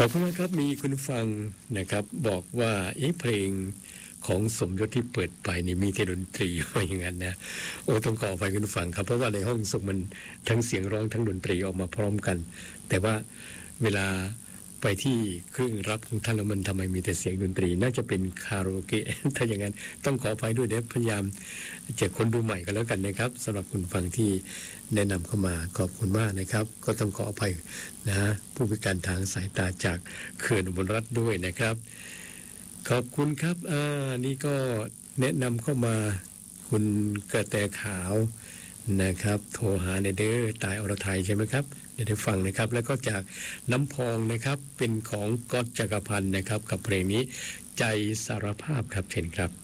อบคุณมากครับมีคุณฟังนะครับบอกว่าเพลงของสมยศที่เปิดไปนี่มีแต่ดนตรีว่าอย่างนั้นนะโอ้ต้องขออภัยคุณฟังครับเพราะว่าในห้องส่งมันทั้งเสียงร้องทั้งดนตรีออกมาพร้อมกันแต่ว่าเวลาไปที่เครื่องรับของท่านแล้วมันทำไมมีแต่เสียงดนตรีน่าจะเป็นคาราโอเกะถ้าอย่างนั้นต้องขออภัยด้วยเดี๋ยวพยายามจะคนดูใหม่กันแล้วกันนะครับสำหรับคุณฟังที่แนะนำเข้ามาขอบคุณมากนะครับก็ต้องขออภัยนะผู้พิการทางสายตาจากเขื่อนอุบลรัฐด้วยนะครับขอบคุณครับนี่ก็แนะนำเข้ามาคุณกระแตขาวนะครับโทรหาในเด้อตายอรไทยใช่ไหมครับเดี๋ยวได้ฟังนะครับแล้วก็จากน้ำพองนะครับเป็นของก๊อตจักรพันธ์นะครับกับเพลงนี้ใจสารภาพครับเช่นครับ